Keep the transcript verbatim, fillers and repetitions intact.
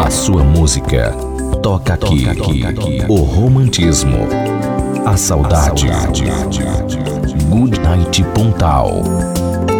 A sua música toca aqui, o romantismo, a saudade. Good Night Pontal.